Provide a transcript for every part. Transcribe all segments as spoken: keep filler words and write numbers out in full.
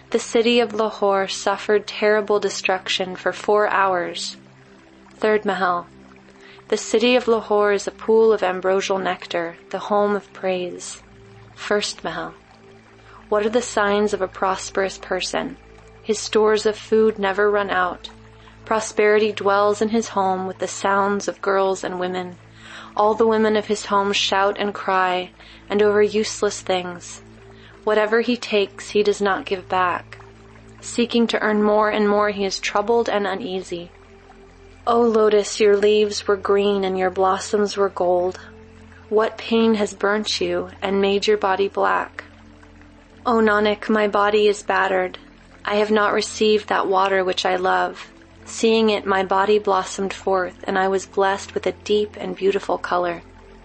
The city of Lahore suffered terrible destruction for four hours. Third Mahal. The city of Lahore is a pool of ambrosial nectar, the home of praise. First Mahal. What are the signs of a prosperous person? His stores of food never run out. Prosperity dwells in his home with the sounds of girls and women. All the women of his home shout and cry, and over useless things. Whatever he takes, he does not give back. Seeking to earn more and more, he is troubled and uneasy. O lotus, your leaves were green and your blossoms were gold. What pain has burnt you and made your body black? O Nanak, my body is battered. I have not received that water which I love. Seeing it, my body blossomed forth, and I was blessed with a deep and beautiful color.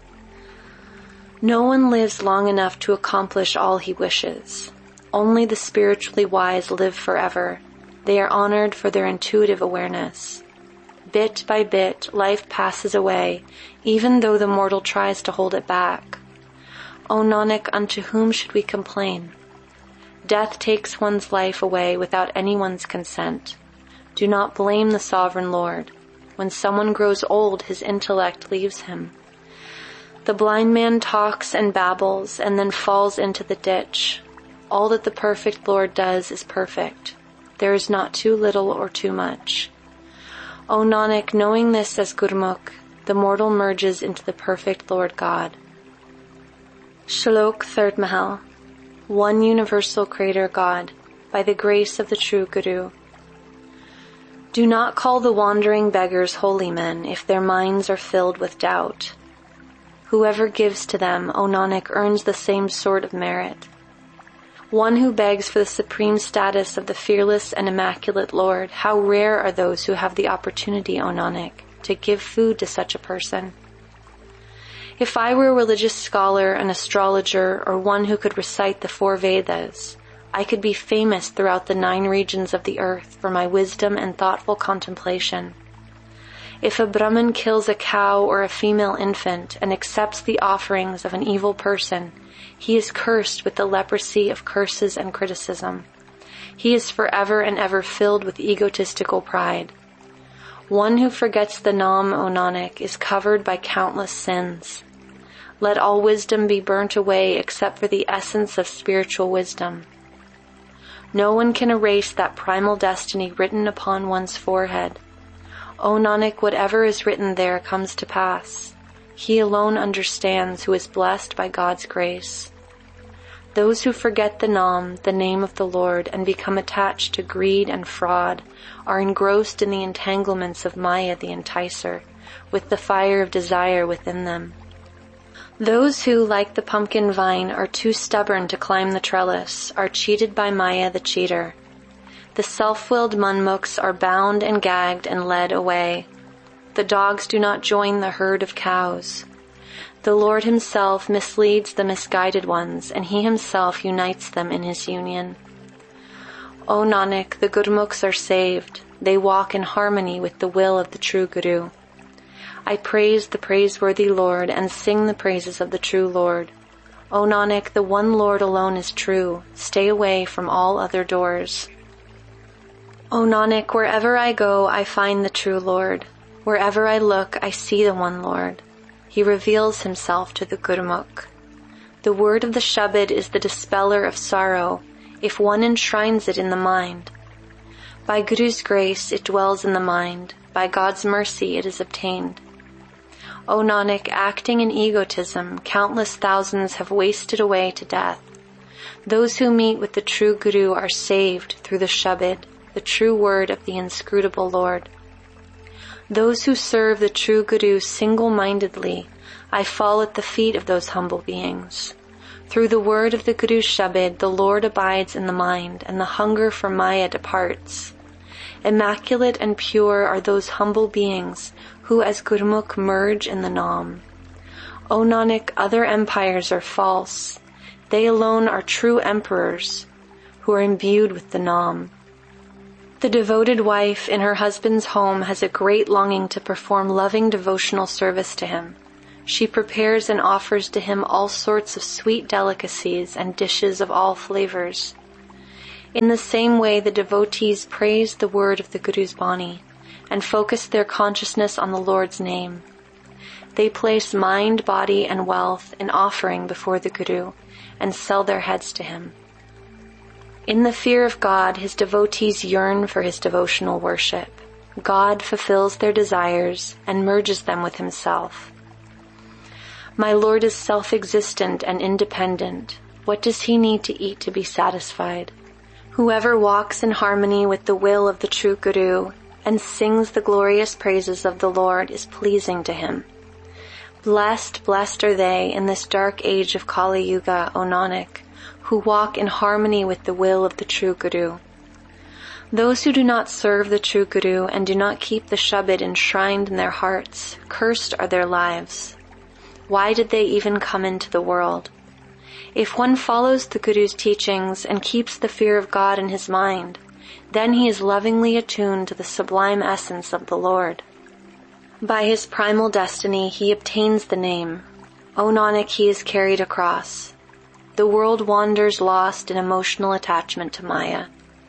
No one lives long enough to accomplish all he wishes. Only the spiritually wise live forever. They are honored for their intuitive awareness. Bit by bit, life passes away, even though the mortal tries to hold it back. O Nanak, unto whom should we complain? Death takes one's life away without anyone's consent. Do not blame the Sovereign Lord. When someone grows old, his intellect leaves him. The blind man talks and babbles and then falls into the ditch. All that the perfect Lord does is perfect. There is not too little or too much. O Nanak, knowing this as Gurmukh, the mortal merges into the perfect Lord God. Shlok Third Mahal. One universal Creator God, by the grace of the true Guru. Do not call the wandering beggars holy men if their minds are filled with doubt. Whoever gives to them, O Nanak, earns the same sort of merit. One who begs for the supreme status of the fearless and immaculate Lord, how rare are those who have the opportunity, O Nanak, to give food to such a person. If I were a religious scholar, an astrologer, or one who could recite the four Vedas, I could be famous throughout the nine regions of the earth for my wisdom and thoughtful contemplation. If a Brahmin kills a cow or a female infant and accepts the offerings of an evil person, he is cursed with the leprosy of curses and criticism. He is forever and ever filled with egotistical pride. One who forgets the Nam, O Nanak, is covered by countless sins. Let all wisdom be burnt away except for the essence of spiritual wisdom. No one can erase that primal destiny written upon one's forehead. O Nanak, whatever is written there comes to pass. He alone understands who is blessed by God's grace. Those who forget the Nam, the name of the Lord, and become attached to greed and fraud are engrossed in the entanglements of Maya the enticer, with the fire of desire within them. Those who, like the pumpkin vine, are too stubborn to climb the trellis, are cheated by Maya the cheater. The self-willed manmukhs are bound and gagged and led away. The dogs do not join the herd of cows. The Lord himself misleads the misguided ones, and he himself unites them in his union. O Nanak, the Gurmukhs are saved. They walk in harmony with the will of the true Guru. I praise the praiseworthy Lord and sing the praises of the true Lord. O Nanak, the one Lord alone is true. Stay away from all other doors. O Nanak, wherever I go, I find the true Lord. Wherever I look, I see the one Lord. He reveals himself to the Gurmukh. The word of the Shabad is the dispeller of sorrow, if one enshrines it in the mind. By Guru's grace, it dwells in the mind. By God's mercy, it is obtained. O Nanak, acting in egotism, countless thousands have wasted away to death. Those who meet with the true Guru are saved through the Shabad, the true word of the inscrutable Lord. Those who serve the true Guru single-mindedly, I fall at the feet of those humble beings. Through the word of the Guru Shabad, the Lord abides in the mind, and the hunger for Maya departs. Immaculate and pure are those humble beings who as Gurmukh merge in the Nam. O Nanak, other empires are false. They alone are true emperors who are imbued with the Nam. The devoted wife in her husband's home has a great longing to perform loving devotional service to him. She prepares and offers to him all sorts of sweet delicacies and dishes of all flavors. In the same way, the devotees praise the word of the Guru's Bani and focus their consciousness on the Lord's name. They place mind, body, and wealth in offering before the Guru and sell their heads to him. In the fear of God, his devotees yearn for his devotional worship. God fulfills their desires and merges them with himself. My Lord is self-existent and independent. What does he need to eat to be satisfied? Whoever walks in harmony with the will of the true Guru and sings the glorious praises of the Lord is pleasing to him. Blessed, blessed are they in this dark age of Kali Yuga, O Nanak, who walk in harmony with the will of the true Guru. Those who do not serve the true Guru and do not keep the Shabad enshrined in their hearts, cursed are their lives. Why did they even come into the world? If one follows the Guru's teachings and keeps the fear of God in his mind, then he is lovingly attuned to the sublime essence of the Lord. By his primal destiny, he obtains the name. O Nanak, he is carried across. The world wanders lost in emotional attachment to Maya.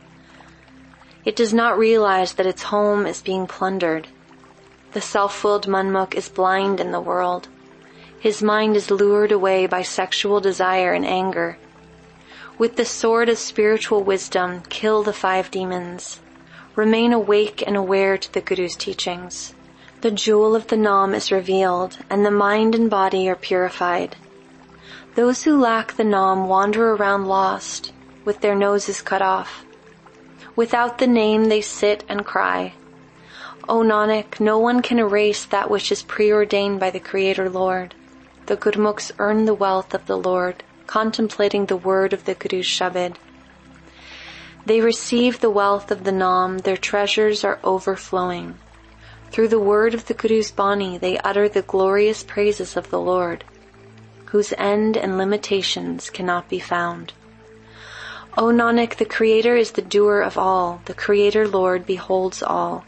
It does not realize that its home is being plundered. The self-willed Manmukh is blind in the world. His mind is lured away by sexual desire and anger. With the sword of spiritual wisdom, kill the five demons. Remain awake and aware to the Guru's teachings. The jewel of the Nam is revealed, and the mind and body are purified. Those who lack the Nam wander around lost, with their noses cut off. Without the name they sit and cry. O Nanak, no one can erase that which is preordained by the Creator Lord. The Gurmukhs earn the wealth of the Lord, contemplating the word of the Guru's Shabad. They receive the wealth of the Nam, their treasures are overflowing. Through the word of the Guru's Bani, they utter the glorious praises of the Lord, whose end and limitations cannot be found. O Nanak, the Creator is the doer of all, the Creator Lord beholds all.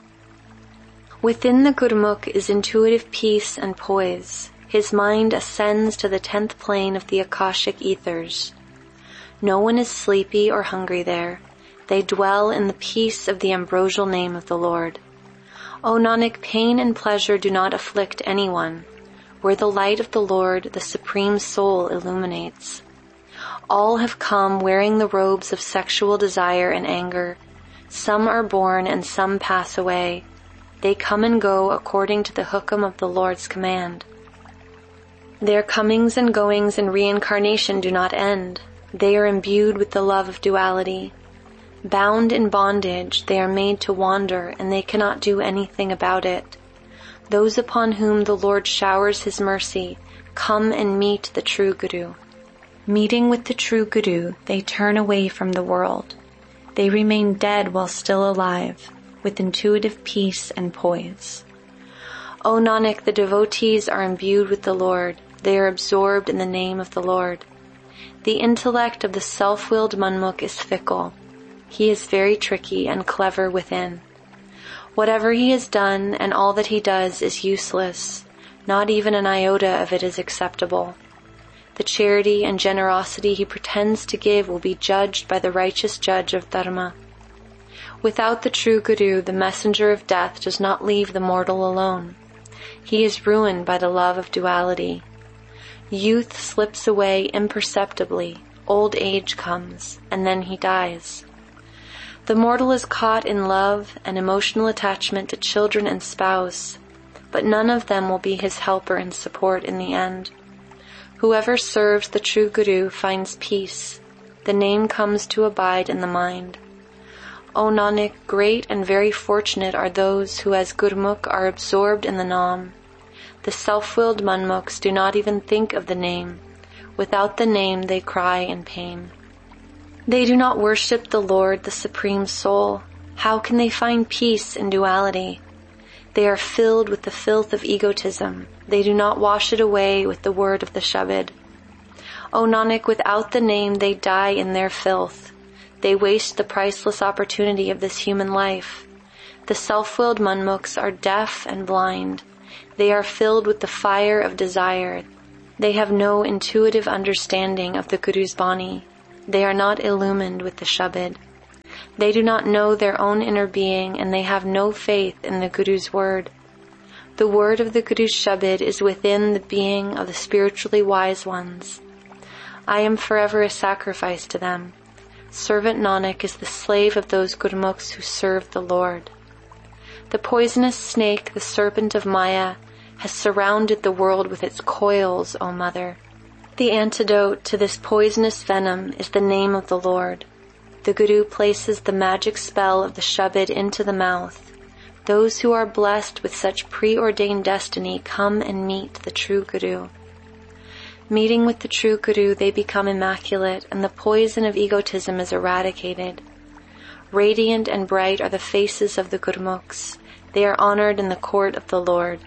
Within the Gurmukh is intuitive peace and poise. His mind ascends to the tenth plane of the Akashic ethers. No one is sleepy or hungry there. They dwell in the peace of the ambrosial name of the Lord. O Nanak, pain and pleasure do not afflict anyone. Where the light of the Lord, the Supreme Soul, illuminates. All have come wearing the robes of sexual desire and anger. Some are born and some pass away. They come and go according to the hukam of the Lord's command. Their comings and goings in reincarnation do not end. They are imbued with the love of duality. Bound in bondage, they are made to wander, and they cannot do anything about it. Those upon whom the Lord showers his mercy come and meet the true Guru. Meeting with the true Guru, they turn away from the world. They remain dead while still alive, with intuitive peace and poise. O Nanak, the devotees are imbued with the Lord. They are absorbed in the name of the Lord. The intellect of the self-willed Manmukh is fickle. He is very tricky and clever within. Whatever he has done and all that he does is useless. Not even an iota of it is acceptable. The charity and generosity he pretends to give will be judged by the righteous judge of Dharma. Without the true Guru, the messenger of death does not leave the mortal alone. He is ruined by the love of duality. Youth slips away imperceptibly, old age comes, and then he dies. The mortal is caught in love and emotional attachment to children and spouse, but none of them will be his helper and support in the end. Whoever serves the true Guru finds peace. The name comes to abide in the mind. O Nanak, great and very fortunate are those who as Gurmukh are absorbed in the Nam. The self-willed Manmukhs do not even think of the name. Without the name they cry in pain. They do not worship the Lord, the Supreme Soul. How can they find peace in duality? They are filled with the filth of egotism. They do not wash it away with the word of the Shabad. O Nanak, without the name they die in their filth. They waste the priceless opportunity of this human life. The self-willed Manmukhs are deaf and blind. They are filled with the fire of desire. They have no intuitive understanding of the Guru's Bani. They are not illumined with the Shabad. They do not know their own inner being, and they have no faith in the Guru's word. The word of the Guru's Shabad is within the being of the spiritually wise ones. I am forever a sacrifice to them. Servant Nanak is the slave of those Gurmukhs who serve the Lord. The poisonous snake, the serpent of Maya, has surrounded the world with its coils, O Mother. The antidote to this poisonous venom is the name of the Lord. The Guru places the magic spell of the Shabad into the mouth. Those who are blessed with such preordained destiny come and meet the true Guru. Meeting with the true Guru, they become immaculate, and the poison of egotism is eradicated. Radiant and bright are the faces of the Gurmukhs. They are honored in the court of the Lord.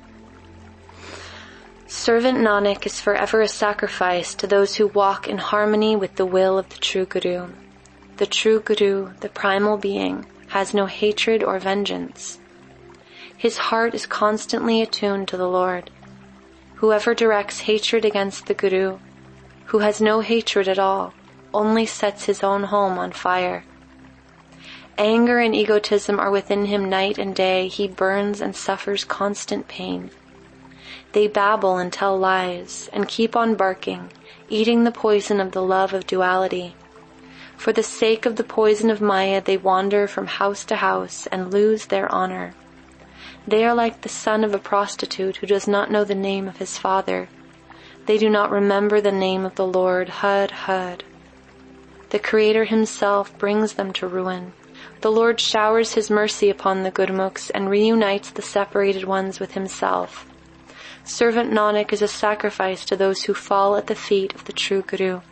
Servant Nanak is forever a sacrifice to those who walk in harmony with the will of the true Guru. The true Guru, the primal being, has no hatred or vengeance. His heart is constantly attuned to the Lord. Whoever directs hatred against the Guru, who has no hatred at all, only sets his own home on fire. Anger and egotism are within him night and day. He burns and suffers constant pain. They babble and tell lies, and keep on barking, eating the poison of the love of duality. For the sake of the poison of Maya, they wander from house to house and lose their honor. They are like the son of a prostitute who does not know the name of his father. They do not remember the name of the Lord, Had, Had. The Creator himself brings them to ruin. The Lord showers his mercy upon the Gurmukhs and reunites the separated ones with himself. Servant Nanak is a sacrifice to those who fall at the feet of the true Guru.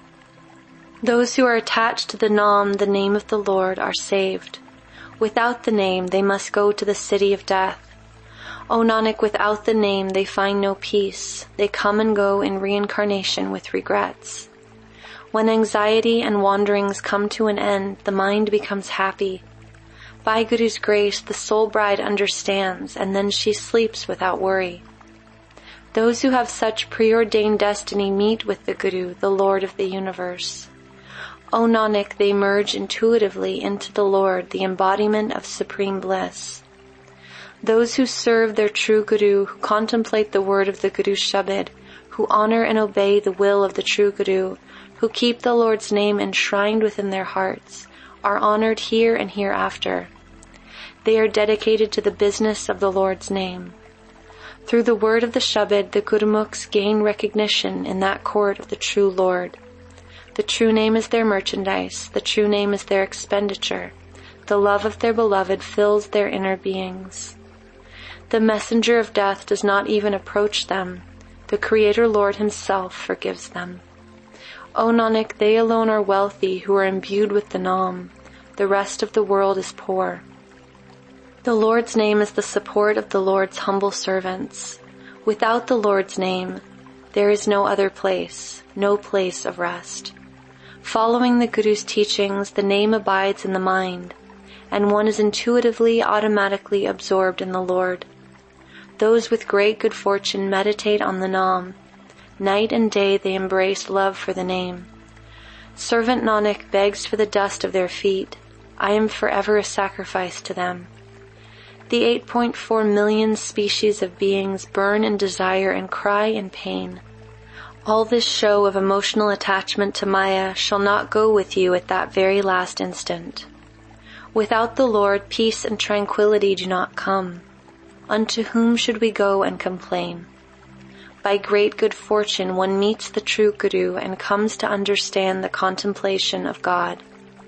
Those who are attached to the Naam, the name of the Lord, are saved. Without the name, they must go to the city of death. O Nanak, without the name, they find no peace. They come and go in reincarnation with regrets. When anxiety and wanderings come to an end, the mind becomes happy. By Guru's grace, the soul bride understands, and then she sleeps without worry. Those who have such preordained destiny meet with the Guru, the Lord of the universe. O Nanak, they merge intuitively into the Lord, the embodiment of supreme bliss. Those who serve their true Guru, who contemplate the word of the Guru's Shabad, who honor and obey the will of the true Guru, who keep the Lord's name enshrined within their hearts, are honored here and hereafter. They are dedicated to the business of the Lord's name. Through the word of the Shabad, the Gurmukhs gain recognition in that court of the true Lord. The true name is their merchandise, the true name is their expenditure. The love of their beloved fills their inner beings. The messenger of death does not even approach them. The Creator Lord himself forgives them. O Nanak, they alone are wealthy who are imbued with the Naam. The rest of the world is poor. The Lord's name is the support of the Lord's humble servants. Without the Lord's name, there is no other place, no place of rest. Following the Guru's teachings, the name abides in the mind, and one is intuitively, automatically absorbed in the Lord. Those with great good fortune meditate on the Naam. Night and day they embrace love for the name. Servant Nanak begs for the dust of their feet. I am forever a sacrifice to them. The eight point four million species of beings burn in desire and cry in pain. All this show of emotional attachment to Maya shall not go with you at that very last instant. Without the Lord, peace and tranquility do not come. Unto whom should we go and complain? By great good fortune one meets the true Guru and comes to understand the contemplation of God.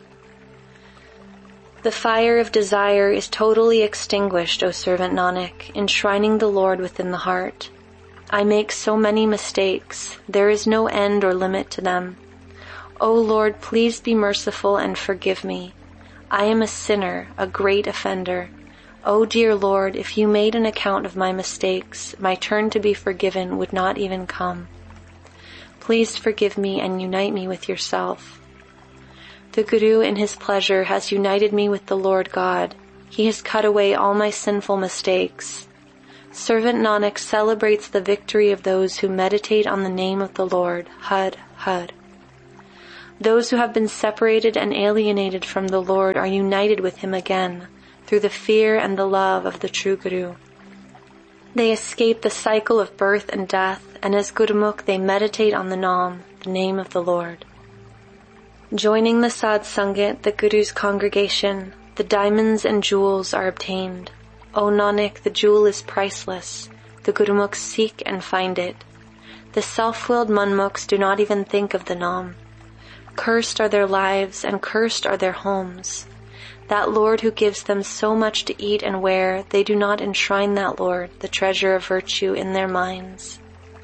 The fire of desire is totally extinguished, O servant Nanak, enshrining the Lord within the heart. I make so many mistakes, there is no end or limit to them. O Lord, please be merciful and forgive me. I am a sinner, a great offender. O dear Lord, if you made an account of my mistakes, my turn to be forgiven would not even come. Please forgive me and unite me with yourself. The Guru in his pleasure has united me with the Lord God. He has cut away all my sinful mistakes. Servant Nanak celebrates the victory of those who meditate on the name of the Lord, Had, Had. Those who have been separated and alienated from the Lord are united with him again through the fear and the love of the true Guru. They escape the cycle of birth and death, and as Gurmukh they meditate on the Nam, the name of the Lord. Joining the Sadh Sangat, the Guru's congregation, the diamonds and jewels are obtained. O Nanak, the jewel is priceless. The Gurmukhs seek and find it. The self-willed Manmukhs do not even think of the Nam. Cursed are their lives and cursed are their homes. That Lord who gives them so much to eat and wear, they do not enshrine that Lord, the treasure of virtue, in their minds.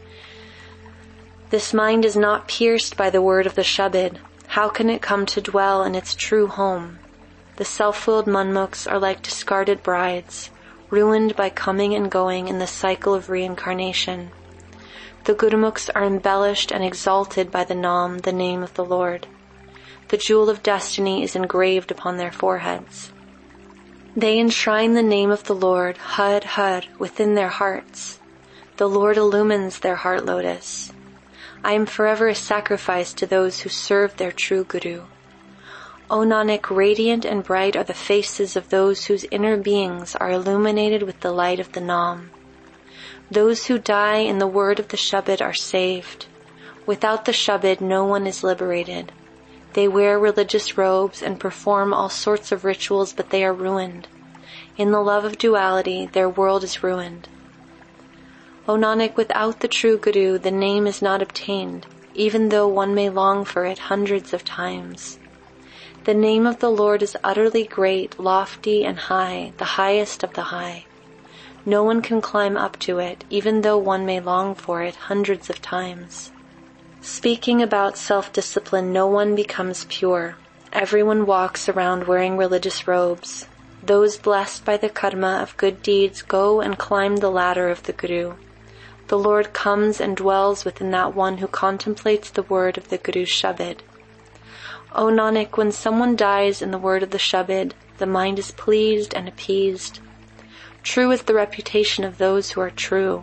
This mind is not pierced by the word of the Shabad. How can it come to dwell in its true home? The self-willed Manmukhs are like discarded brides, ruined by coming and going in the cycle of reincarnation. The Gurmukhs are embellished and exalted by the Nam, the name of the Lord. The jewel of destiny is engraved upon their foreheads. They enshrine the name of the Lord, Har Har, within their hearts. The Lord illumines their heart lotus. I am forever a sacrifice to those who serve their true Guru. O Nanak, radiant and bright are the faces of those whose inner beings are illuminated with the light of the Nam. Those who die in the word of the Shabad are saved. Without the Shabad, no one is liberated. They wear religious robes and perform all sorts of rituals, but they are ruined. In the love of duality, their world is ruined. O Nanak, without the true Guru, the name is not obtained, even though one may long for it hundreds of times. The name of the Lord is utterly great, lofty, and high, the highest of the high. No one can climb up to it, even though one may long for it hundreds of times. Speaking about self-discipline, no one becomes pure. Everyone walks around wearing religious robes. Those blessed by the karma of good deeds go and climb the ladder of the Guru. The Lord comes and dwells within that one who contemplates the word of the Guru's Shabad. O Nanak, when someone dies in the word of the Shabad, the mind is pleased and appeased. True is the reputation of those who are true.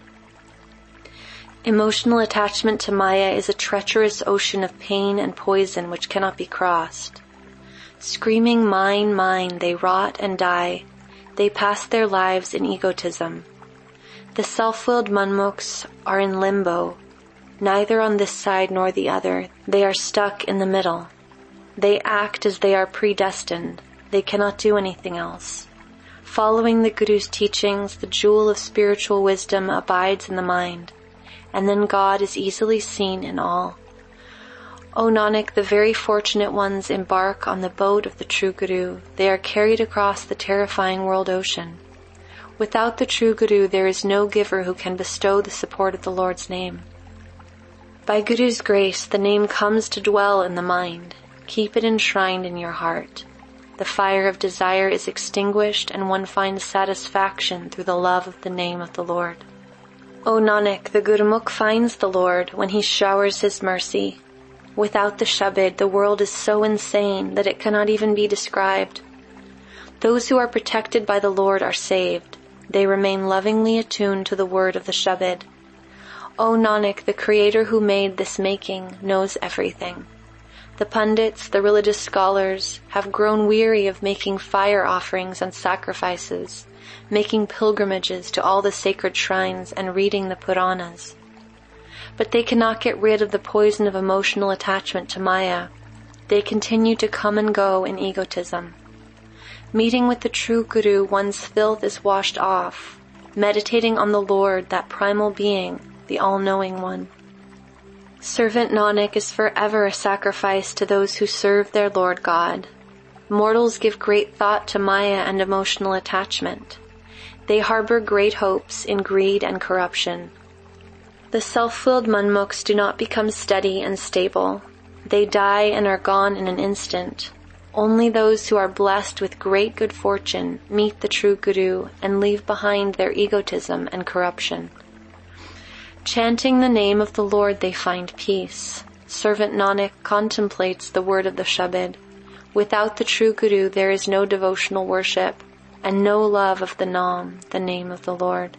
Emotional attachment to Maya is a treacherous ocean of pain and poison which cannot be crossed. Screaming mine, mine, they rot and die. They pass their lives in egotism. The self-willed Manmukhs are in limbo, neither on this side nor the other. They are stuck in the middle. They act as they are predestined. They cannot do anything else. Following the Guru's teachings, the jewel of spiritual wisdom abides in the mind, and then God is easily seen in all. O Nanak, the very fortunate ones embark on the boat of the true Guru. They are carried across the terrifying world ocean. Without the true Guru, there is no giver who can bestow the support of the Lord's name. By Guru's grace, the name comes to dwell in the mind. Keep it enshrined in your heart. The fire of desire is extinguished, and one finds satisfaction through the love of the name of the Lord. O Nanak, the Gurmukh finds the Lord when he showers his mercy. Without the Shabad, the world is so insane that it cannot even be described. Those who are protected by the Lord are saved. They remain lovingly attuned to the word of the Shabad. O Nanak, the Creator who made this making knows everything. The pundits, the religious scholars, have grown weary of making fire offerings and sacrifices, making pilgrimages to all the sacred shrines and reading the Puranas. But they cannot get rid of the poison of emotional attachment to Maya. They continue to come and go in egotism. Meeting with the true Guru, one's filth is washed off, meditating on the Lord, that primal being, the all-knowing one. Servant Nanak is forever a sacrifice to those who serve their Lord God. Mortals give great thought to Maya and emotional attachment. They harbor great hopes in greed and corruption. The self-willed Manmukhs do not become steady and stable. They die and are gone in an instant. Only those who are blessed with great good fortune meet the true Guru and leave behind their egotism and corruption. Chanting the name of the Lord, they find peace. Servant Nanak contemplates the word of the Shabad. Without the true Guru, there is no devotional worship and no love of the Nam, the name of the Lord.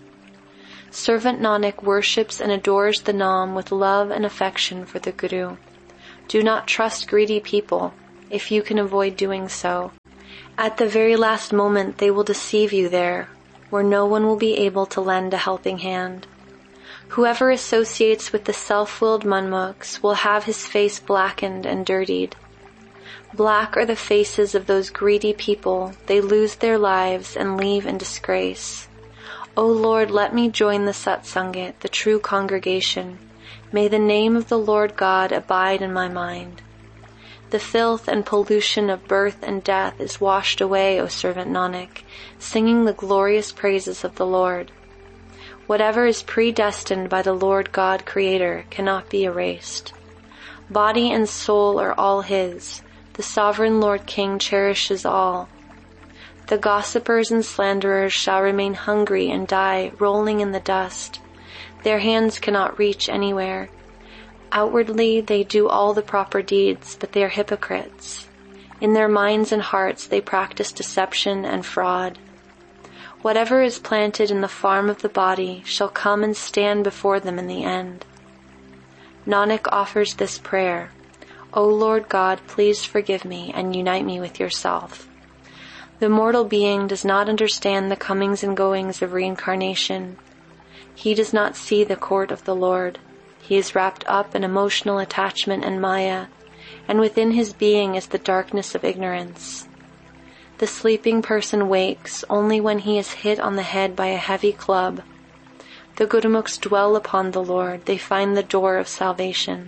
Servant Nanak worships and adores the Nam with love and affection for the Guru. Do not trust greedy people, if you can avoid doing so. At the very last moment they will deceive you there, where no one will be able to lend a helping hand. Whoever associates with the self-willed Manmukhs will have his face blackened and dirtied. Black are the faces of those greedy people, they lose their lives and leave in disgrace. O Lord, let me join the Satsangit, the true congregation. May the name of the Lord God abide in my mind. The filth and pollution of birth and death is washed away, O servant Nanak, singing the glorious praises of the Lord. Whatever is predestined by the Lord God Creator cannot be erased. Body and soul are all His. The sovereign Lord King cherishes all. The gossipers and slanderers shall remain hungry and die, rolling in the dust. Their hands cannot reach anywhere. Outwardly they do all the proper deeds, but they are hypocrites. In their minds and hearts they practice deception and fraud. Whatever is planted in the farm of the body shall come and stand before them in the end. Nanak offers this prayer: O Lord God, please forgive me and unite me with yourself. The mortal being does not understand the comings and goings of reincarnation. He does not see the court of the Lord. He is wrapped up in emotional attachment and maya, and within his being is the darkness of ignorance. The sleeping person wakes only when he is hit on the head by a heavy club. The Gurumukhs dwell upon the Lord, they find the door of salvation.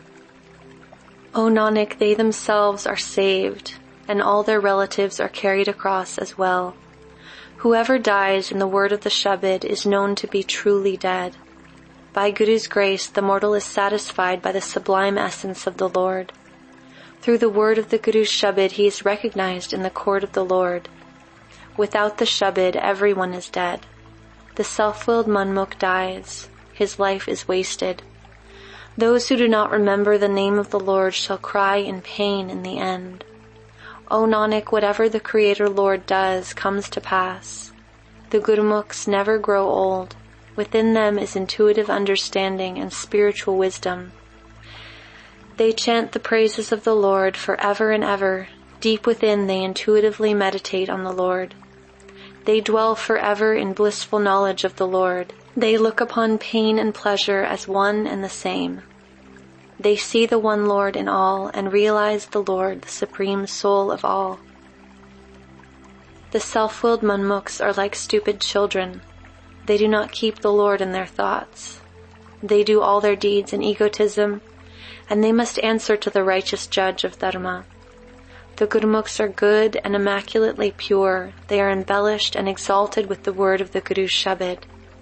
O Nanak, they themselves are saved, and all their relatives are carried across as well. Whoever dies in the word of the Shabad is known to be truly dead. By Guru's grace, the mortal is satisfied by the sublime essence of the Lord. Through the word of the Guru's Shabad, he is recognized in the court of the Lord. Without the Shabad, everyone is dead. The self-willed Manmukh dies. His life is wasted. Those who do not remember the name of the Lord shall cry in pain in the end. O Nanak, whatever the Creator Lord does comes to pass. The Gurumukhs never grow old. Within them is intuitive understanding and spiritual wisdom. They chant the praises of the Lord forever and ever. Deep within they intuitively meditate on the Lord. They dwell forever in blissful knowledge of the Lord. They look upon pain and pleasure as one and the same. They see the one Lord in all and realize the Lord, the supreme soul of all. The self-willed Manmukhs are like stupid children. They do not keep the Lord in their thoughts. They do all their deeds in egotism, and they must answer to the righteous judge of Dharma. The Gurumukhs are good and immaculately pure. They are embellished and exalted with the word of the Guru's Shabad.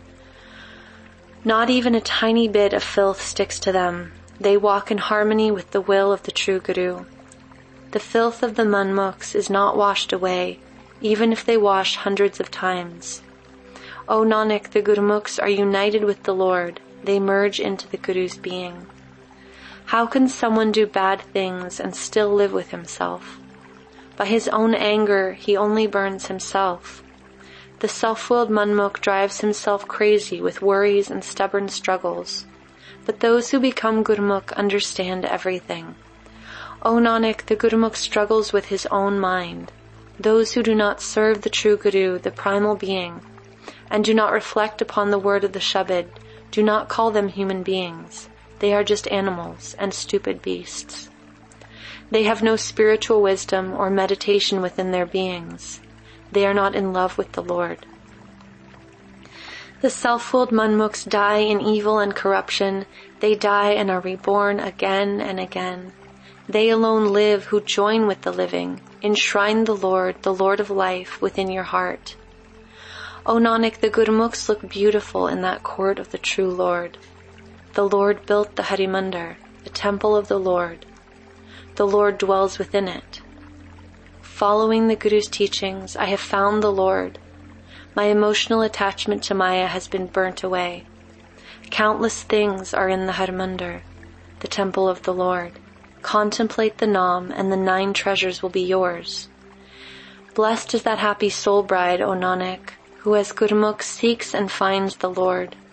Not even a tiny bit of filth sticks to them. They walk in harmony with the will of the true Guru. The filth of the Manmukhs is not washed away, even if they wash hundreds of times. O Nanak, the Gurumukhs are united with the Lord. They merge into the Guru's being. How can someone do bad things and still live with himself? By his own anger, he only burns himself. The self-willed Manmukh drives himself crazy with worries and stubborn struggles. But those who become Gurumukh understand everything. O Nanak, the Gurumukh struggles with his own mind. Those who do not serve the true Guru, the primal being, and do not reflect upon the word of the Shabad, do not call them human beings. They are just animals and stupid beasts. They have no spiritual wisdom or meditation within their beings. They are not in love with the Lord. The self-willed Manmukhs die in evil and corruption. They die and are reborn again and again. They alone live who join with the living. Enshrine the Lord, the Lord of life, within your heart. O Nanak, the Gurumukhs look beautiful in that court of the true Lord. The Lord built the Hari Mandir, the temple of the Lord. The Lord dwells within it. Following the Guru's teachings, I have found the Lord. My emotional attachment to Maya has been burnt away. Countless things are in the Har Mandir, the temple of the Lord. Contemplate the Naam, and the nine treasures will be yours. Blessed is that happy soul bride, O Nanak, who as Gurumukh seeks and finds the Lord.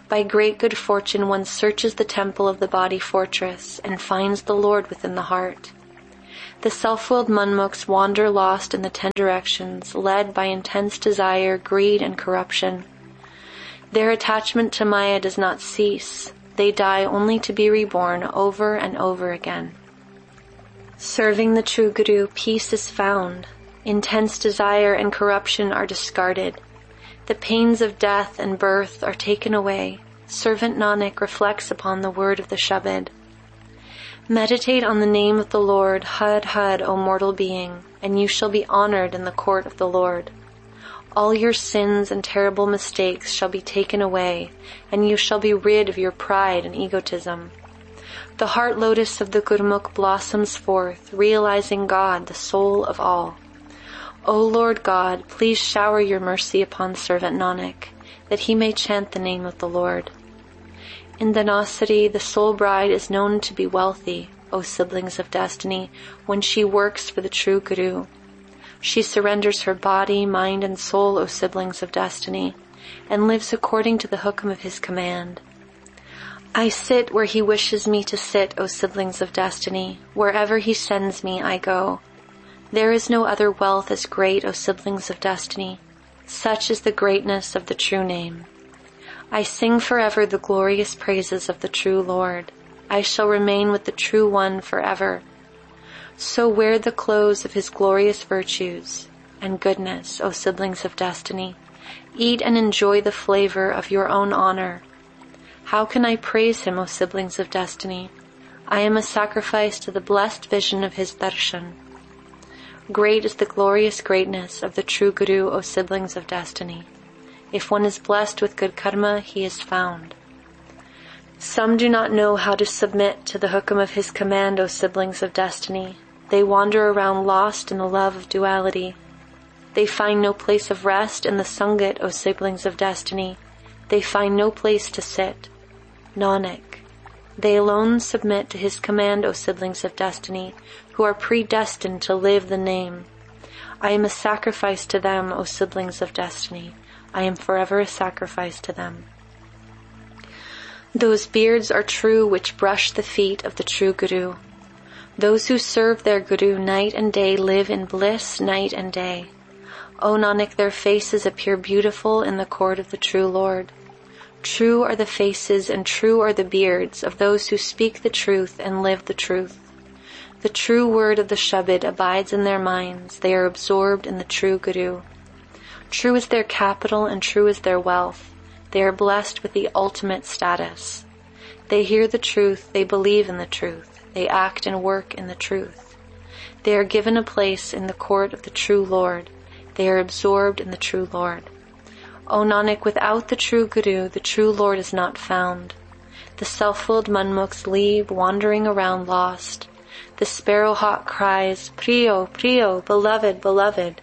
By great good fortune one searches the temple of the body fortress and finds the Lord within the heart. The self-willed Munmuks wander lost in the ten directions, led by intense desire, greed, and corruption. Their attachment to Maya does not cease. They die only to be reborn over and over again. Serving the true Guru, peace is found. Intense desire and corruption are discarded. The pains of death and birth are taken away. Servant Nanak reflects upon the word of the Shabad. Meditate on the name of the Lord, Had Had, O mortal being, and you shall be honored in the court of the Lord. All your sins and terrible mistakes shall be taken away, and you shall be rid of your pride and egotism. The heart lotus of the Gurmukh blossoms forth, realizing God, the soul of all. O Lord God, please shower your mercy upon servant Nanak, that he may chant the name of the Lord. In Dhanasari, the soul bride is known to be wealthy, O siblings of destiny, when she works for the true Guru. She surrenders her body, mind, and soul, O siblings of destiny, and lives according to the hukam of his command. I sit where he wishes me to sit, O siblings of destiny. Wherever he sends me, I go. There is no other wealth as great, O siblings of destiny. Such is the greatness of the true name. I sing forever the glorious praises of the true Lord. I shall remain with the true one forever. So wear the clothes of his glorious virtues and goodness, O siblings of destiny. Eat and enjoy the flavor of your own honor. How can I praise him, O siblings of destiny? I am a sacrifice to the blessed vision of his darshan. Great is the glorious greatness of the true Guru, O siblings of destiny. If one is blessed with good karma, he is found. Some do not know how to submit to the hukam of his command, O siblings of destiny. They wander around lost in the love of duality. They find no place of rest in the sangat, O siblings of destiny. They find no place to sit. Nanak, they alone submit to his command, O siblings of destiny, who are predestined to live the name. I am a sacrifice to them, O siblings of destiny. I am forever a sacrifice to them. Those beards are true which brush the feet of the true Guru. Those who serve their Guru night and day live in bliss night and day. O Nanak, their faces appear beautiful in the court of the true Lord. True are the faces and true are the beards of those who speak the truth and live the truth. The true word of the Shabad abides in their minds. They are absorbed in the true Guru. True is their capital and true is their wealth. They are blessed with the ultimate status. They hear the truth, they believe in the truth, they act and work in the truth. They are given a place in the court of the true Lord. They are absorbed in the true Lord. O Nanak, without the true Guru, the true Lord is not found. The self-willed Munmuks leave, wandering around lost. The sparrowhawk cries, Priyo, Priyo, beloved, beloved.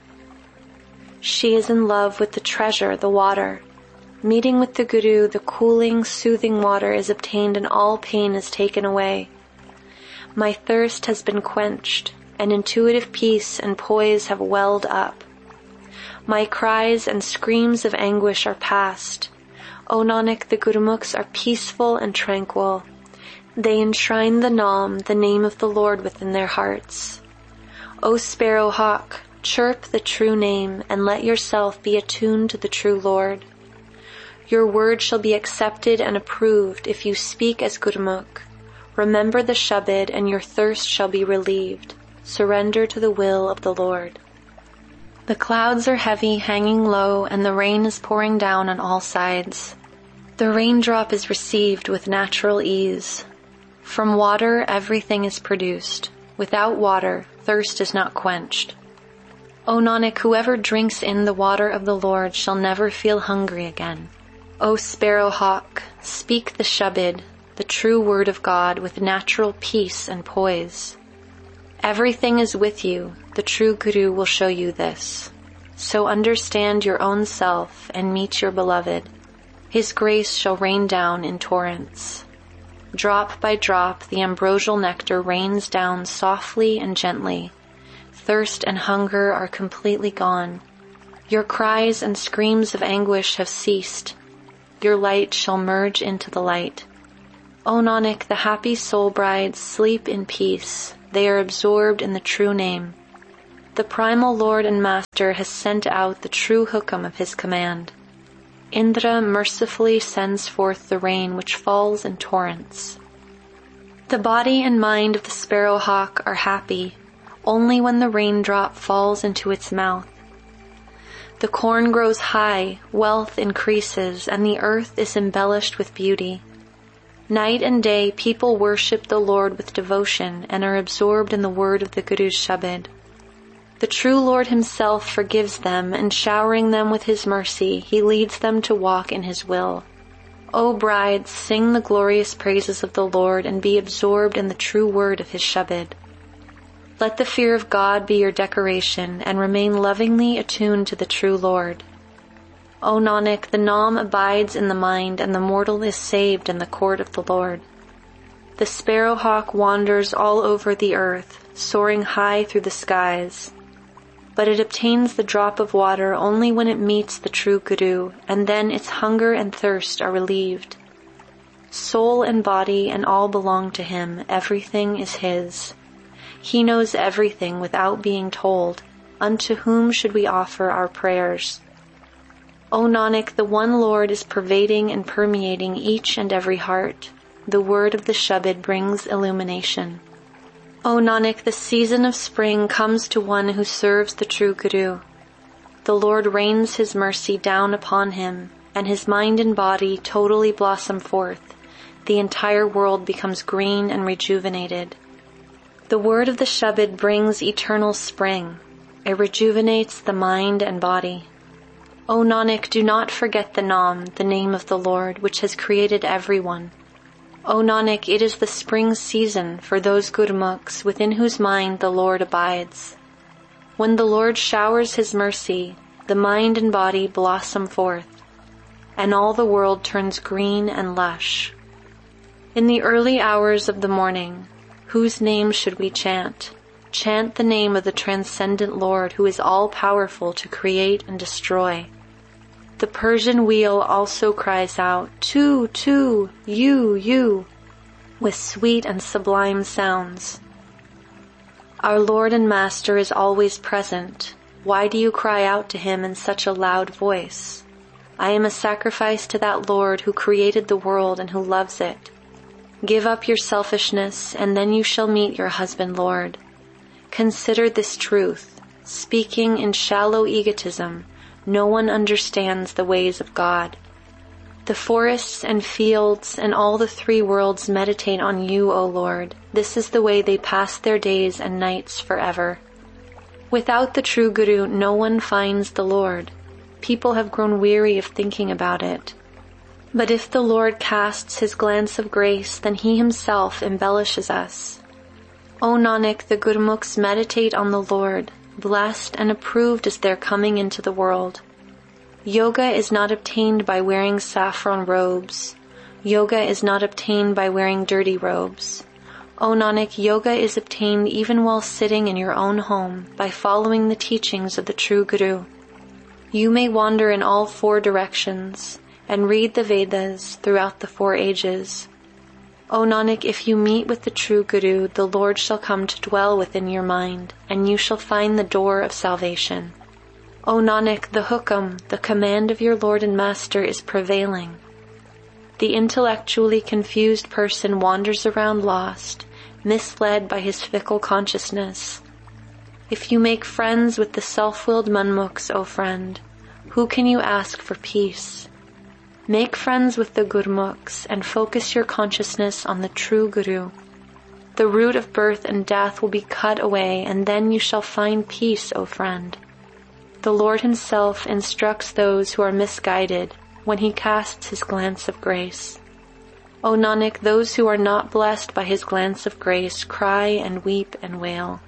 She is in love with the treasure, the water. Meeting with the Guru, the cooling, soothing water is obtained and all pain is taken away. My thirst has been quenched, and intuitive peace and poise have welled up. My cries and screams of anguish are past. O Nanak, the Gurmukhs are peaceful and tranquil. They enshrine the Naam, the name of the Lord, within their hearts. O sparrowhawk, chirp the true name and let yourself be attuned to the true Lord. Your word shall be accepted and approved if you speak as Gurmukh. Remember the Shabad and your thirst shall be relieved. Surrender to the will of the Lord. The clouds are heavy, hanging low, and the rain is pouring down on all sides. The raindrop is received with natural ease. From water everything is produced. Without water, thirst is not quenched. O Nanak, whoever drinks in the water of the Lord shall never feel hungry again. O sparrowhawk, speak the Shabad, the true word of God, with natural peace and poise. Everything is with you. The true Guru will show you this. So understand your own self and meet your beloved. His grace shall rain down in torrents. Drop by drop, the ambrosial nectar rains down softly and gently. Thirst and hunger are completely gone. Your cries and screams of anguish have ceased. your light shall merge into the light. O Nanak, the happy soul brides sleep in peace. They are absorbed in the true name. The primal Lord and Master has sent out the true hukam of his command. Indra mercifully sends forth the rain which falls in torrents. The body and mind of the sparrowhawk are happy only when the raindrop falls into its mouth. The corn grows high, wealth increases, and the earth is embellished with beauty. Night and day people worship the Lord with devotion and are absorbed in the word of the Guru's Shabad. The true Lord himself forgives them, and showering them with his mercy, he leads them to walk in his will. O brides, sing the glorious praises of the Lord and be absorbed in the true word of his Shabad. Let the fear of God be your decoration and remain lovingly attuned to the true Lord. O Nanak, the Naam abides in the mind and the mortal is saved in the court of the Lord. The sparrowhawk wanders all over the earth, soaring high through the skies. But it obtains the drop of water only when it meets the true Guru, and then its hunger and thirst are relieved. Soul and body and all belong to him, everything is his. He knows everything without being told. Unto whom should we offer our prayers? O Nanak, the one Lord is pervading and permeating each and every heart. The word of the Shabad brings illumination. O Nanak, the season of spring comes to one who serves the true Guru. The Lord rains his mercy down upon him, and his mind and body totally blossom forth. The entire world becomes green and rejuvenated. The word of the Shabad brings eternal spring. It rejuvenates the mind and body. O Nanak, do not forget the Naam, the name of the Lord, which has created everyone. O Nanak, it is the spring season for those Gurmukhs within whose mind the Lord abides. When the Lord showers his mercy, the mind and body blossom forth, and all the world turns green and lush. In the early hours of the morning, whose name should we chant? Chant the name of the transcendent Lord who is all-powerful to create and destroy. The Persian wheel also cries out, Tu, tu, you, you, with sweet and sublime sounds. Our Lord and Master is always present. Why do you cry out to him in such a loud voice? I am a sacrifice to that Lord who created the world and who loves it. Give up your selfishness, and then you shall meet your husband Lord. Consider this truth. Speaking in shallow egotism, no one understands the ways of God. The forests and fields and all the three worlds meditate on you, O Lord. This is the way they pass their days and nights forever. Without the true Guru, no one finds the Lord. People have grown weary of thinking about it. But if the Lord casts his glance of grace, then he himself embellishes us. O Nanak, the Gurmukhs meditate on the Lord. Blessed and approved is their coming into the world. Yoga is not obtained by wearing saffron robes. Yoga is not obtained by wearing dirty robes. O Nanak, yoga is obtained even while sitting in your own home by following the teachings of the true Guru. You may wander in all four directions and read the Vedas throughout the four ages. O Nanak, if you meet with the true Guru, the Lord shall come to dwell within your mind, and you shall find the door of salvation. O Nanak, the hukam, the command of your Lord and Master is prevailing. The intellectually confused person wanders around lost, misled by his fickle consciousness. If you make friends with the self-willed manmukhs, O friend, who can you ask for peace? Make friends with the Gurmukhs and focus your consciousness on the true Guru. The root of birth and death will be cut away, and then you shall find peace, O friend. The Lord himself instructs those who are misguided when he casts his glance of grace. O Nanak, those who are not blessed by his glance of grace cry and weep and wail.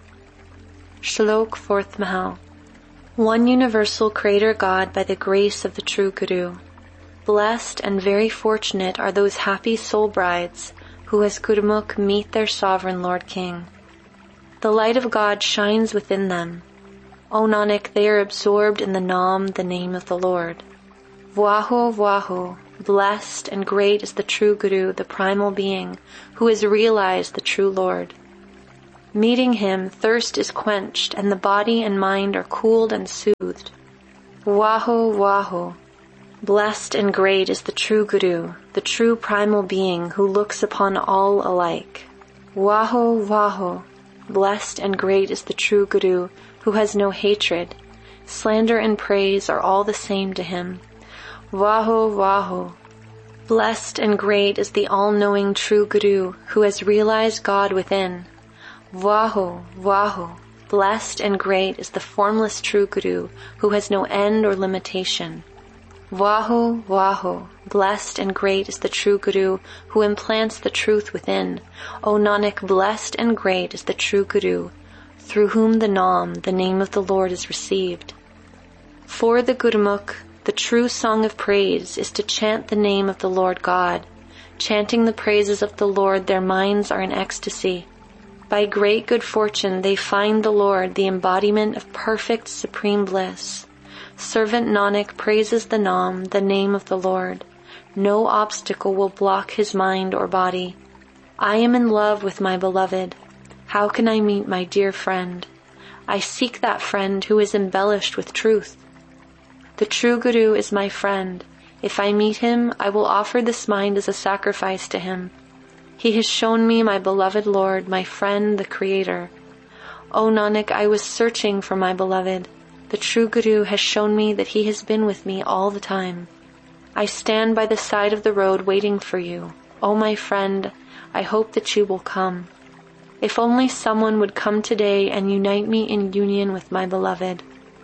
Shlok fourth Mahal. One universal Creator God by the grace of the true Guru. Blessed and very fortunate are those happy soul brides who as Gurmukh meet their sovereign Lord King. The light of God shines within them. O Nanak, they are absorbed in the Naam, the name of the Lord. Vahu, Vahu, Blessed and great is the true Guru, the primal being, who has realized the true Lord. Meeting him, thirst is quenched, and the body and mind are cooled and soothed. Waho, Waho. Blessed and great is the true Guru, the true primal being who looks upon all alike. Waho, Waho. Blessed and great is the true Guru, who has no hatred. Slander and praise are all the same to him. Waho, Waho. Blessed and great is the all-knowing true Guru, who has realized God within. Waho, Waho. Blessed and great is the formless true Guru, who has no end or limitation. Waho, Waho. Blessed and great is the true Guru, who implants the truth within. O Nanak, blessed and great is the true Guru, through whom the Naam, the name of the Lord, is received. For the Gurmukh, the true song of praise is to chant the name of the Lord God. Chanting the praises of the Lord, their minds are in ecstasy. By great good fortune they find the Lord, the embodiment of perfect supreme bliss. Servant Nanak praises the Naam, the name of the Lord. No obstacle will block his mind or body. I am in love with my beloved. How can I meet my dear friend? I seek that friend who is embellished with truth. The true Guru is my friend. If I meet him, I will offer this mind as a sacrifice to him. He has shown me my beloved Lord, my friend, the Creator. O Nanak, I was searching for my beloved. The true Guru has shown me that he has been with me all the time. I stand by the side of the road waiting for you. O my friend, I hope that you will come. If only someone would come today and unite me in union with my beloved.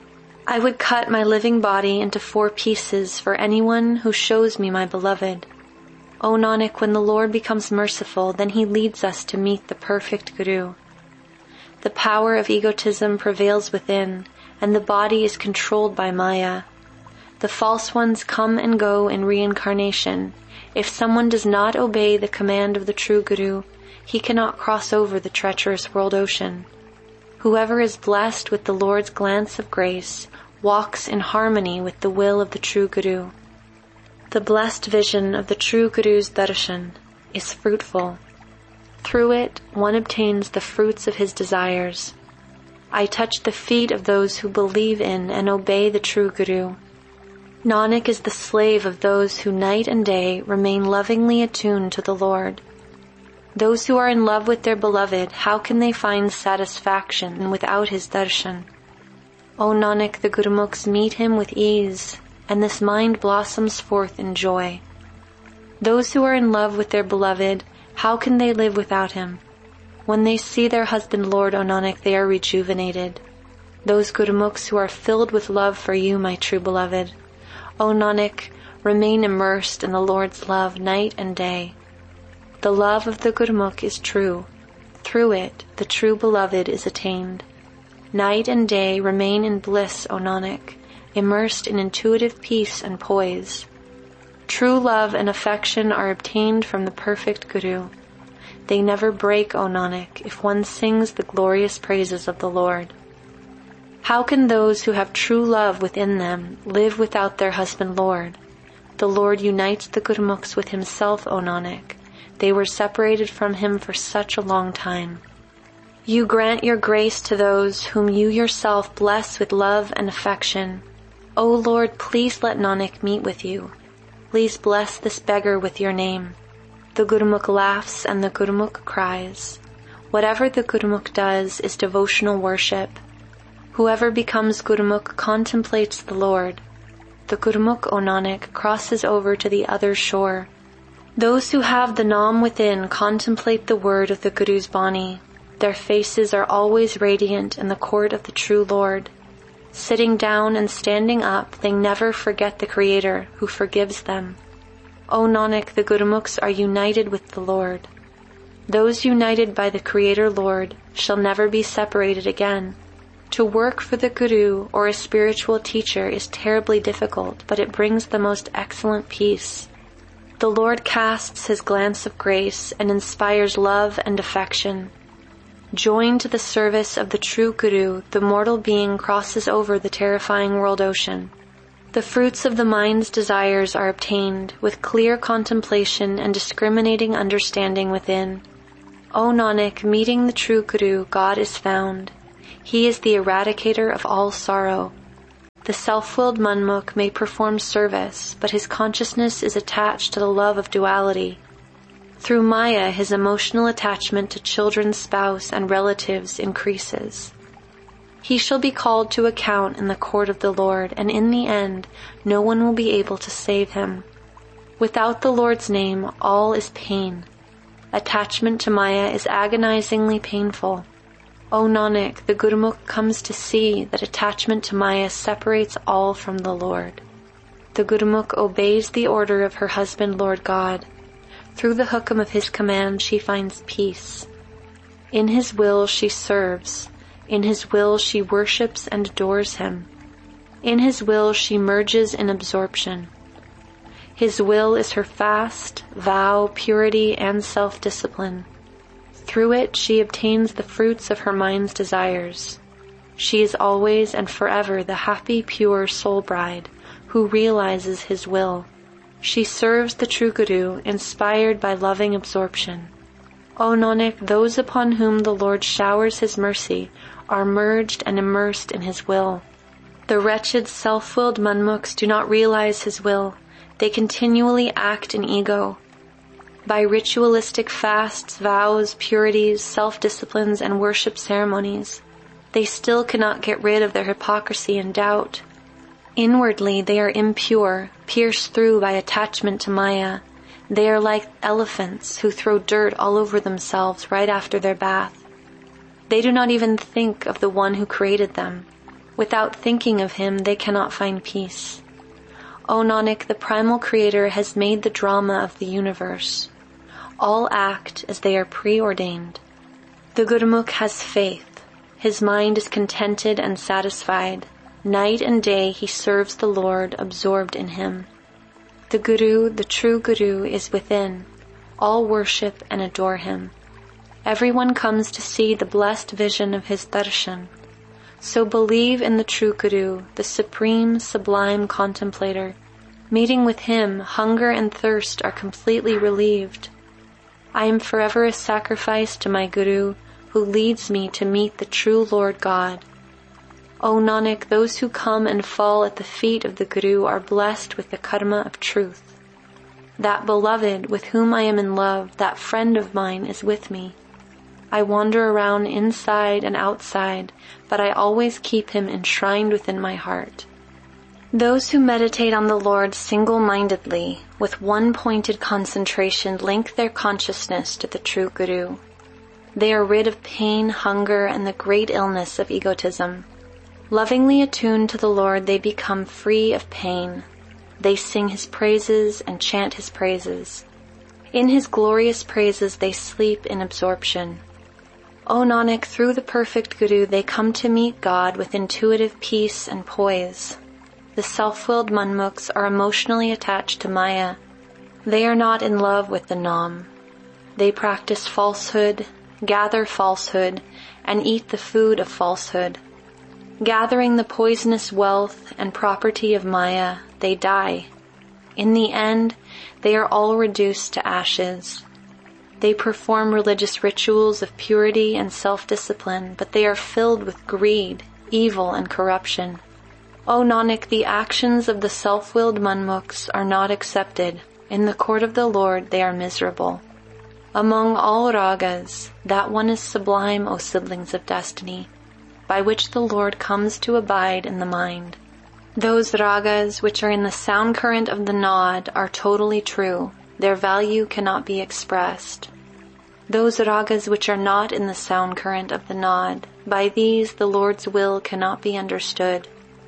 I would cut my living body into four pieces for anyone who shows me my beloved. O Nanak, when the Lord becomes merciful, then he leads us to meet the perfect Guru. The power of egotism prevails within, and the body is controlled by Maya. The false ones come and go in reincarnation. If someone does not obey the command of the true Guru, he cannot cross over the treacherous world ocean. Whoever is blessed with the Lord's glance of grace walks in harmony with the will of the true Guru. The blessed vision of the true Guru's darshan is fruitful. Through it, one obtains the fruits of his desires. I touch the feet of those who believe in and obey the true Guru. Nanak is the slave of those who night and day remain lovingly attuned to the Lord. Those who are in love with their beloved, how can they find satisfaction without his darshan? O Nanak, the Gurmukhs meet him with ease, and this mind blossoms forth in joy. Those who are in love with their beloved, how can they live without him? When they see their husband Lord, O Nanak, they are rejuvenated. Those Gurmukhs who are filled with love for you, my true beloved, O Nanak, remain immersed in the Lord's love night and day. The love of the Gurmukh is true. Through it, the true beloved is attained. Night and day remain in bliss, O Nanak, immersed in intuitive peace and poise. True love and affection are obtained from the perfect Guru. They never break, O Nanak, if one sings the glorious praises of the Lord. How can those who have true love within them live without their husband Lord? The Lord unites the Gurmukhs with himself, O Nanak. They were separated from him for such a long time. You grant your grace to those whom you yourself bless with love and affection. O Lord, please let Nanak meet with you. Please bless this beggar with your name. The Gurmukh laughs and the Gurmukh cries. Whatever the Gurmukh does is devotional worship. Whoever becomes Gurmukh contemplates the Lord. The Gurmukh, O Nanak, crosses over to the other shore. Those who have the Naam within contemplate the word of the Guru's Bani. Their faces are always radiant in the court of the true Lord. Sitting down and standing up, they never forget the Creator, who forgives them. O Nanak, the Gurmukhs are united with the Lord. Those united by the Creator Lord shall never be separated again. To work for the Guru or a spiritual teacher is terribly difficult, but it brings the most excellent peace. The Lord casts his glance of grace and inspires love and affection. Joined to the service of the true Guru, the mortal being crosses over the terrifying world ocean. The fruits of the mind's desires are obtained with clear contemplation and discriminating understanding within. O Nanak, meeting the true Guru, God is found. He is the eradicator of all sorrow. The self-willed Manmukh may perform service, but his consciousness is attached to the love of duality. Through Maya, his emotional attachment to children, spouse, and relatives increases. He shall be called to account in the court of the Lord, and in the end, no one will be able to save him. Without the Lord's name, all is pain. Attachment to Maya is agonizingly painful. O Nanak, the Gurmukh comes to see that attachment to Maya separates all from the Lord. The Gurmukh obeys the order of her husband, Lord God. Through the hukam of his command, she finds peace. In his will she serves. In his will she worships and adores him. In his will she merges in absorption. His will is her fast, vow, purity, and self-discipline. Through it she obtains the fruits of her mind's desires. She is always and forever the happy, pure soul bride who realizes his will. She serves the true Guru, inspired by loving absorption. O Nanak, those upon whom the Lord showers his mercy are merged and immersed in his will. The wretched self-willed Manmukhs do not realize his will. They continually act in ego. By ritualistic fasts, vows, purities, self-disciplines, and worship ceremonies, they still cannot get rid of their hypocrisy and doubt. Inwardly they are impure, pierced through by attachment to Maya. They are like elephants who throw dirt all over themselves right after their bath. They do not even think of the one who created them. Without thinking of him, they cannot find peace. O Nanak, the primal creator has made the drama of the universe. All act as they are preordained. The Gurmukh has faith. His mind is contented and satisfied. Night and day he serves the Lord, absorbed in him. The Guru, the true Guru, is within. All worship and adore him. Everyone comes to see the blessed vision of his darshan. So believe in the true Guru, the supreme, sublime contemplator. Meeting with him, hunger and thirst are completely relieved. I am forever a sacrifice to my Guru, who leads me to meet the true Lord God. O Nanak, those who come and fall at the feet of the Guru are blessed with the karma of truth. That beloved with whom I am in love, that friend of mine, is with me. I wander around inside and outside, but I always keep him enshrined within my heart. Those who meditate on the Lord single-mindedly, with one-pointed concentration, link their consciousness to the true Guru. They are rid of pain, hunger, and the great illness of egotism. Lovingly attuned to the Lord, they become free of pain. They sing his praises and chant his praises. In his glorious praises they sleep in absorption. O Nanak, through the perfect Guru they come to meet God with intuitive peace and poise. The self-willed Manmukhs are emotionally attached to Maya. They are not in love with the Nam. They practice falsehood, gather falsehood, and eat the food of falsehood. Gathering the poisonous wealth and property of Maya, they die. In the end, they are all reduced to ashes. They perform religious rituals of purity and self-discipline, but they are filled with greed, evil, and corruption. O Nanak, the actions of the self-willed Manmukhs are not accepted. In the court of the Lord they are miserable. Among all ragas, that one is sublime, O siblings of destiny, by which the Lord comes to abide in the mind. Those ragas which are in the sound current of the Naad are totally true. Their value cannot be expressed. Those ragas which are not in the sound current of the Naad, by these the Lord's will cannot be understood.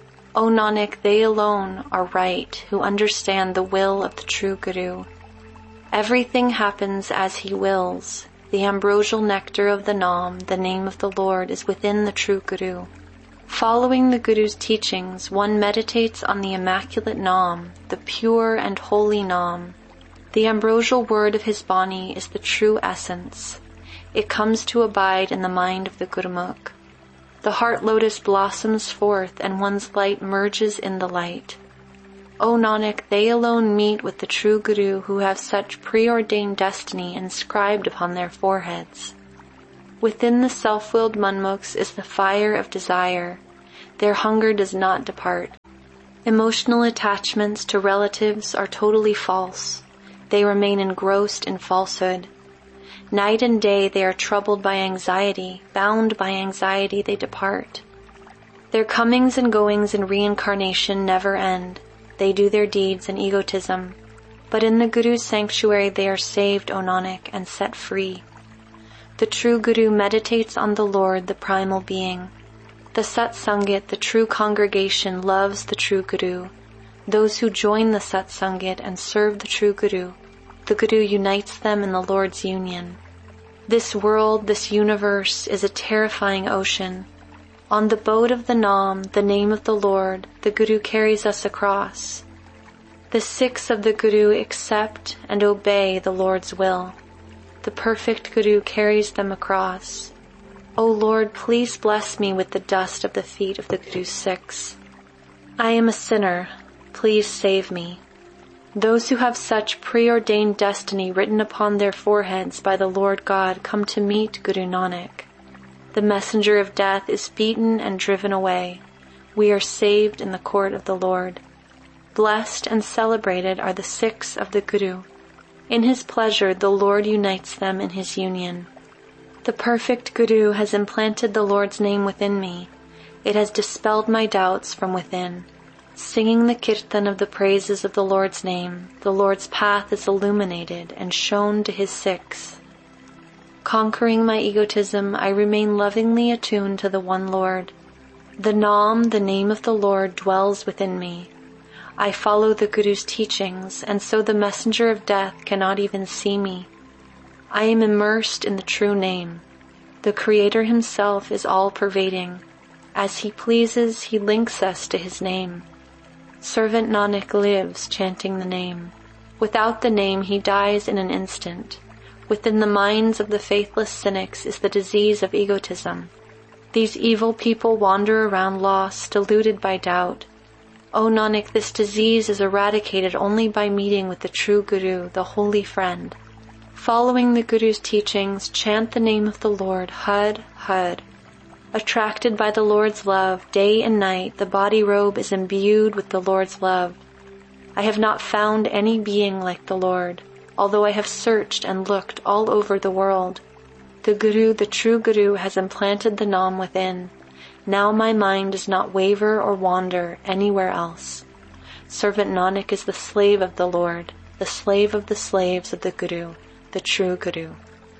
O Nanak, they alone are right who understand the will of the true Guru. Everything happens as he wills. The ambrosial nectar of the Nam, the name of the Lord, is within the true Guru. Following the Guru's teachings, one meditates on the immaculate Nam, the pure and holy Nam. The ambrosial word of his Bani is the true essence. It comes to abide in the mind of the Gurmukh. The heart lotus blossoms forth and one's light merges in the light. O Nanak, they alone meet with the true Guru who have such preordained destiny inscribed upon their foreheads. Within the self-willed Manmukhs is the fire of desire. Their hunger does not depart. Emotional attachments to relatives are totally false. They remain engrossed in falsehood. Night and day they are troubled by anxiety. Bound by anxiety they depart. Their comings and goings in reincarnation never end. They do their deeds in egotism. But in the Guru's sanctuary they are saved, O Nanak, and set free. The true Guru meditates on the Lord, the primal being. The Satsangit, the true congregation, loves the true Guru. Those who join the Satsangit and serve the true Guru, the Guru unites them in the Lord's union. This world, this universe, is a terrifying ocean. On the boat of the Nam, the name of the Lord, the Guru carries us across. The Sikhs of the Guru accept and obey the Lord's will. The perfect Guru carries them across. O Lord, please bless me with the dust of the feet of the Guru's Sikhs. I am a sinner. Please save me. Those who have such preordained destiny written upon their foreheads by the Lord God come to meet Guru Nanak. The messenger of death is beaten and driven away. We are saved in the court of the Lord. Blessed and celebrated are the Sikhs of the Guru. In his pleasure, the Lord unites them in his union. The perfect Guru has implanted the Lord's name within me. It has dispelled my doubts from within. Singing the kirtan of the praises of the Lord's name, the Lord's path is illuminated and shown to his Sikhs. Conquering my egotism, I remain lovingly attuned to the one Lord. The Nam, the name of the Lord, dwells within me. I follow the Guru's teachings, and so the messenger of death cannot even see me. I am immersed in the true name. The Creator himself is all-pervading. As he pleases, he links us to his name. Servant Nanak lives chanting the name. Without the name, he dies in an instant. Within the minds of the faithless cynics is the disease of egotism. These evil people wander around lost, deluded by doubt. O Nanak, this disease is eradicated only by meeting with the true Guru, the holy friend. Following the Guru's teachings, chant the name of the Lord, Had, Had. Attracted by the Lord's love, day and night, the body robe is imbued with the Lord's love. I have not found any being like the Lord, although I have searched and looked all over the world. The Guru, the true Guru, has implanted the Nam within. Now my mind does not waver or wander anywhere else. Servant Nanak is the slave of the Lord, the slave of the slaves of the Guru, the true Guru.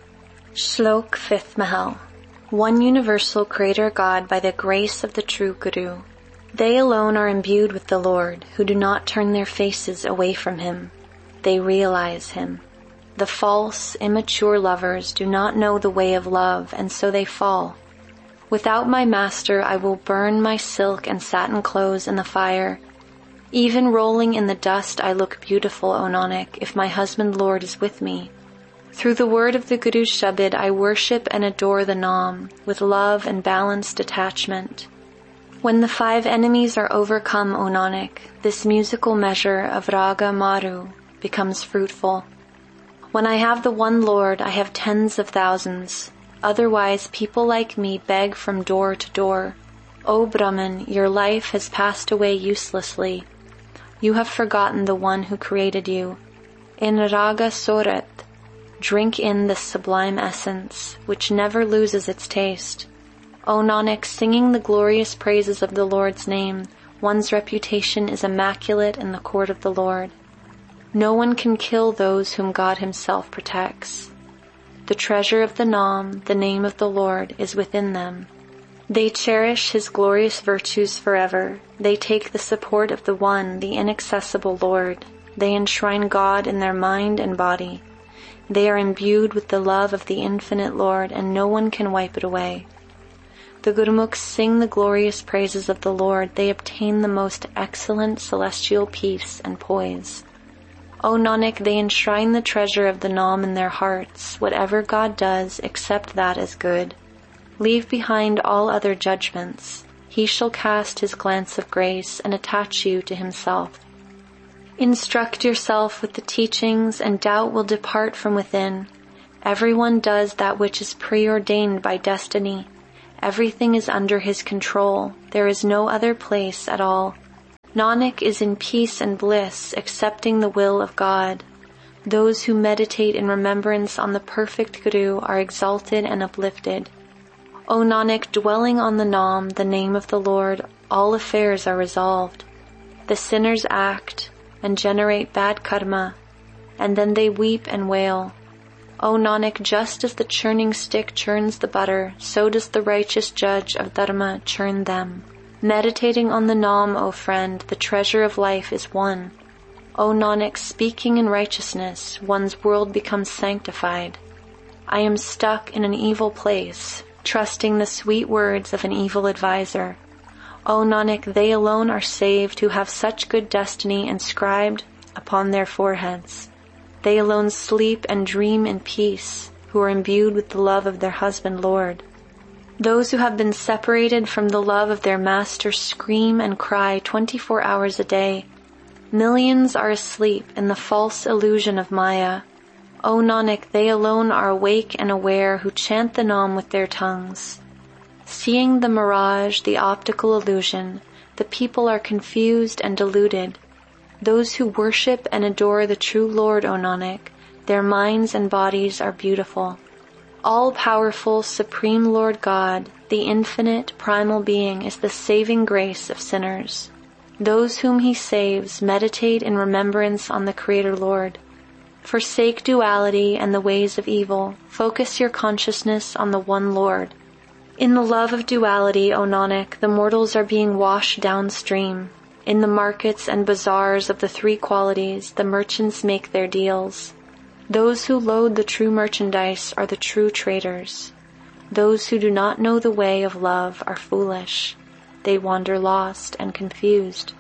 Shlok fifth Mahal. One universal Creator God by the grace of the true Guru. They alone are imbued with the Lord, who do not turn their faces away from him. They realize him. The false, immature lovers do not know the way of love, and so they fall. Without my master, I will burn my silk and satin clothes in the fire. Even rolling in the dust, I look beautiful, O Nanak, if my husband Lord is with me. Through the word of the Guru's Shabad, I worship and adore the Nam, with love and balanced attachment. When the five enemies are overcome, O Nanak, this musical measure of Raga Maru becomes fruitful. When I have the one Lord, I have tens of thousands. Otherwise, people like me beg from door to door. O Brahman, your life has passed away uselessly. You have forgotten the one who created you. In Raga Sorat, drink in this sublime essence, which never loses its taste. O Nanak, singing the glorious praises of the Lord's name, one's reputation is immaculate in the court of the Lord. No one can kill those whom God himself protects. The treasure of the Nam, the name of the Lord, is within them. They cherish his glorious virtues forever. They take the support of the One, the inaccessible Lord. They enshrine God in their mind and body. They are imbued with the love of the infinite Lord, and no one can wipe it away. The Gurmukhs sing the glorious praises of the Lord. They obtain the most excellent celestial peace and poise. O Nanak, they enshrine the treasure of the Nam in their hearts. Whatever God does, accept that as good. Leave behind all other judgments. He shall cast his glance of grace and attach you to himself. Instruct yourself with the teachings, and doubt will depart from within. Everyone does that which is preordained by destiny. Everything is under his control. There is no other place at all. Nanak is in peace and bliss, accepting the will of God. Those who meditate in remembrance on the perfect Guru are exalted and uplifted. O Nanak, dwelling on the Nam, the name of the Lord, all affairs are resolved. The sinners act and generate bad karma, and then they weep and wail. O Nanak, just as the churning stick churns the butter, so does the righteous judge of dharma churn them. Meditating on the Nam, O friend, the treasure of life is won. O Nanak, speaking in righteousness, one's world becomes sanctified. I am stuck in an evil place, trusting the sweet words of an evil adviser. O Nanak, they alone are saved who have such good destiny inscribed upon their foreheads. They alone sleep and dream in peace, who are imbued with the love of their husband Lord. Those who have been separated from the love of their master scream and cry twenty-four hours a day. Millions are asleep in the false illusion of Maya. O Nanak, they alone are awake and aware who chant the Nam with their tongues. Seeing the mirage, the optical illusion, the people are confused and deluded. Those who worship and adore the true Lord, O Nanak, their minds and bodies are beautiful. All-powerful, supreme Lord God, the infinite, primal being, is the saving grace of sinners. Those whom he saves meditate in remembrance on the Creator Lord. Forsake duality and the ways of evil. Focus your consciousness on the one Lord. In the love of duality, O Nanak, the mortals are being washed downstream. In the markets and bazaars of the three qualities, the merchants make their deals. Those who load the true merchandise are the true traders. Those who do not know the way of love are foolish. They wander lost and confused.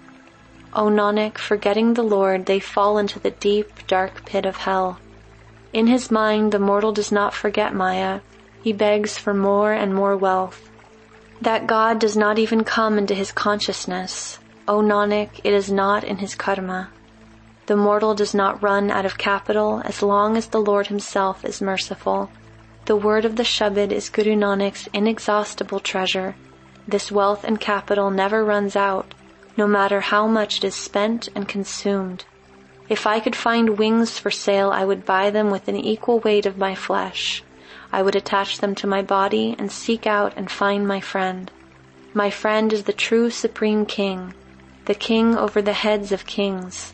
O Nanak, forgetting the Lord, they fall into the deep, dark pit of hell. In his mind, the mortal does not forget Maya. He begs for more and more wealth. That God does not even come into his consciousness. O Nanak, it is not in his karma. The mortal does not run out of capital as long as the Lord himself is merciful. The word of the Shabad is Guru Nanak's inexhaustible treasure. This wealth and capital never runs out, no matter how much it is spent and consumed. If I could find wings for sale, I would buy them with an equal weight of my flesh. I would attach them to my body and seek out and find my friend. My friend is the true Supreme King, the King over the heads of kings.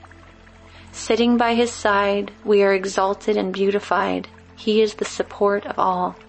Sitting by his side, we are exalted and beautified. He is the support of all.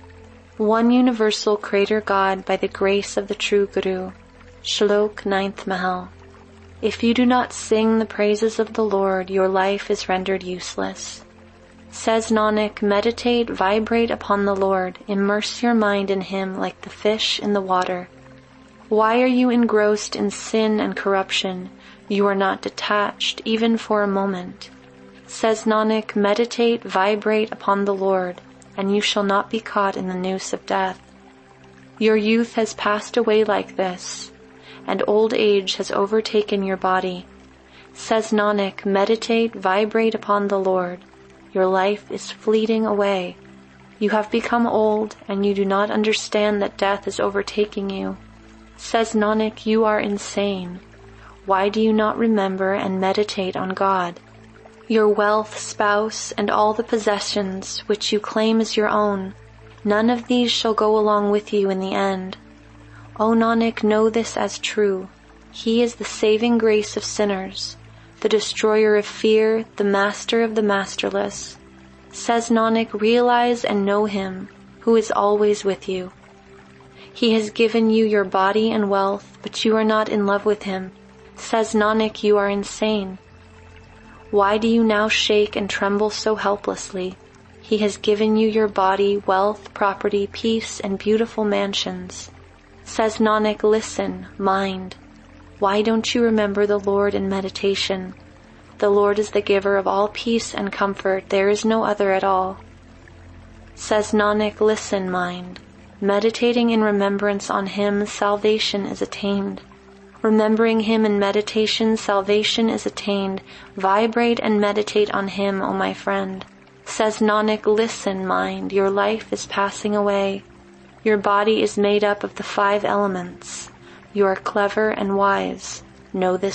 One universal Creator God by the grace of the true Guru. Shlok ninth Mahal. If you do not sing the praises of the Lord, your life is rendered useless. Says Nanak, meditate, vibrate upon the Lord, immerse your mind in him like the fish in the water. Why are you engrossed in sin and corruption? You are not detached, even for a moment. Says Nanak, meditate, vibrate upon the Lord, and you shall not be caught in the noose of death. Your youth has passed away like this, and old age has overtaken your body. Says Nanak, meditate, vibrate upon the Lord. Your life is fleeting away. You have become old, and you do not understand that death is overtaking you. Says Nanak, you are insane. Why do you not remember and meditate on God? Your wealth, spouse, and all the possessions which you claim as your own, none of these shall go along with you in the end. O Nanak, know this as true. He is the saving grace of sinners, the destroyer of fear, the master of the masterless. Says Nanak, realize and know him, who is always with you. He has given you your body and wealth, but you are not in love with him. Says Nanak, you are insane. Why do you now shake and tremble so helplessly? He has given you your body, wealth, property, peace, and beautiful mansions. Says Nanak, listen, mind. Why don't you remember the Lord in meditation? The Lord is the giver of all peace and comfort. There is no other at all. Says Nanak, listen, mind. Meditating in remembrance on him, salvation is attained. Remembering him in meditation, salvation is attained. Vibrate and meditate on him, O my friend. Says Nanak, listen, mind, your life is passing away. Your body is made up of the five elements. You are clever and wise. Know this